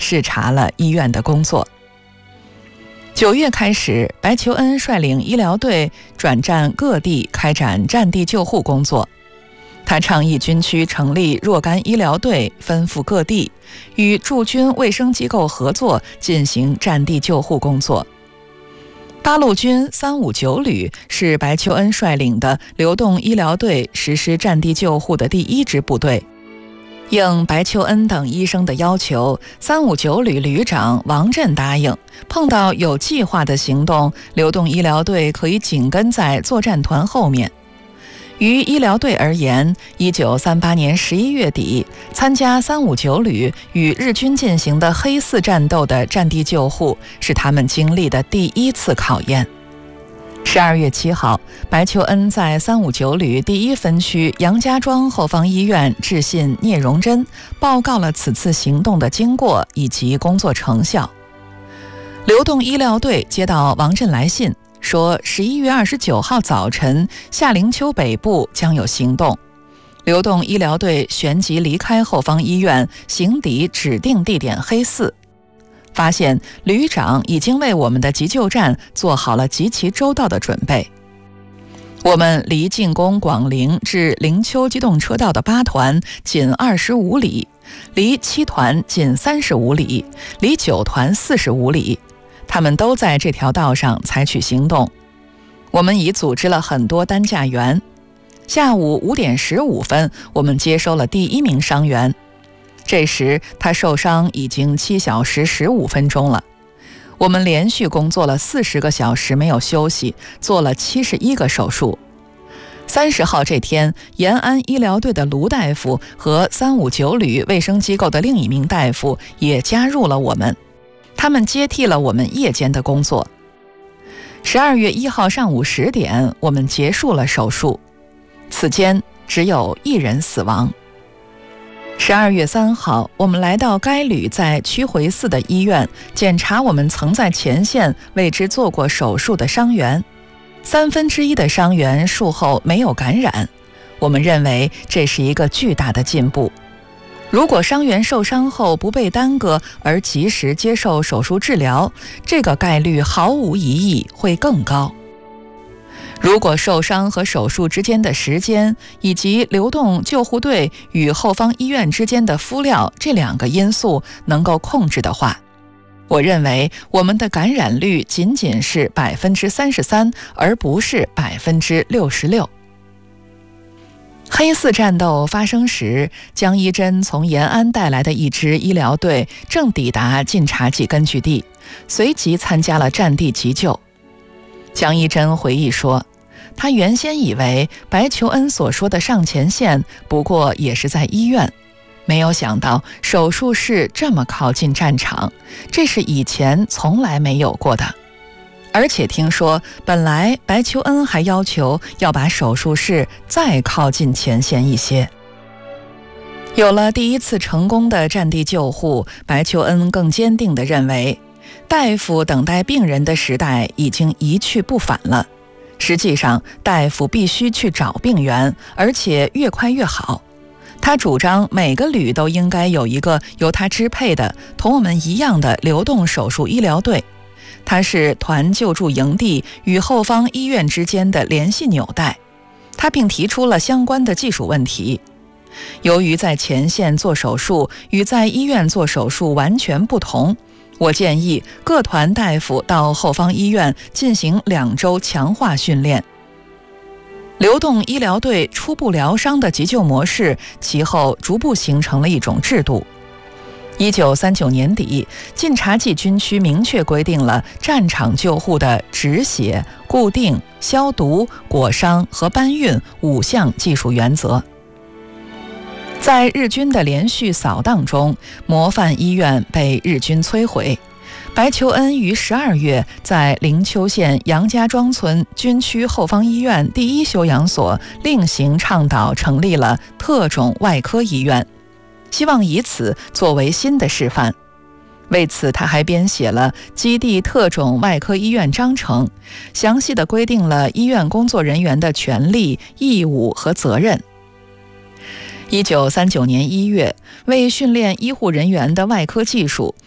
视察了医院的工作。9月开始，白求恩率领医疗队转战各地，开展战地救护工作。他倡议军区成立若干医疗队，分赴各地，与驻军卫生机构合作，进行战地救护工作。八路军359旅是白求恩率领的流动医疗队实施战地救护的第一支部队。应白求恩等医生的要求，359旅旅长王震答应，碰到有计划的行动，流动医疗队可以紧跟在作战团后面。于医疗队而言，1938年11月底，参加359旅与日军进行的黑四战斗的战地救护，是他们经历的第一次考验。12月7号，白求恩在359旅第1分区杨家庄后方医院致信聂荣臻，报告了此次行动的经过以及工作成效。流动医疗队接到王震来信，说11月29号早晨，下陵丘北部将有行动。流动医疗队旋即离开后方医院，行抵指定地点黑四。发现旅长已经为我们的急救站做好了极其周到的准备。我们离进攻广陵至灵丘机动车道的8团仅25里，离7团仅35里，离9团45里。他们都在这条道上采取行动。我们已组织了很多担架员。下午5点15分，我们接收了第1名伤员。这时他受伤已经7小时15分钟了。我们连续工作了40个小时没有休息，做了71个手术。30号这天，延安医疗队的卢大夫和359旅卫生机构的另一名大夫也加入了我们，他们接替了我们夜间的工作。12月1号上午10点，我们结束了手术，此间只有1人死亡。12月3号，我们来到该旅在曲回寺的医院，检查我们曾在前线为之做过手术的伤员，1/3的伤员术后没有感染。我们认为这是一个巨大的进步。如果伤员受伤后不被耽搁而及时接受手术治疗，这个概率毫无疑义会更高。如果受伤和手术之间的时间，以及流动救护队与后方医院之间的敷料这2个因素能够控制的话，我认为我们的感染率仅仅是33%，而不是66%。黑四战斗发生时，江一真从延安带来的一支医疗队正抵达晋察冀根据地，随即参加了战地急救。江一真回忆说，他原先以为白求恩所说的上前线不过也是在医院，没有想到手术室这么靠近战场，这是以前从来没有过的。而且听说本来白求恩还要求要把手术室再靠近前线一些。有了第一次成功的战地救护，白求恩更坚定地认为，大夫等待病人的时代已经一去不返了。实际上，大夫必须去找病源，而且越快越好。他主张每个旅都应该有一个由他支配的同我们一样的流动手术医疗队，他是团救助营地与后方医院之间的联系纽带。他并提出了相关的技术问题。由于在前线做手术与在医院做手术完全不同，我建议各团大夫到后方医院进行2周强化训练。流动医疗队初步疗伤的急救模式，其后逐步形成了一种制度。1939年底，晋察冀军区明确规定了战场救护的止血、固定、消毒、裹伤和搬运5项技术原则。在日军的连续扫荡中，模范医院被日军摧毁。白求恩于12月在灵丘县杨家庄村军区后方医院第1休养所另行倡导成立了特种外科医院，希望以此作为新的示范。为此，他还编写了基地特种外科医院章程，详细地规定了医院工作人员的权利、义务和责任。1939年1月，为训练医护人员的外科技术，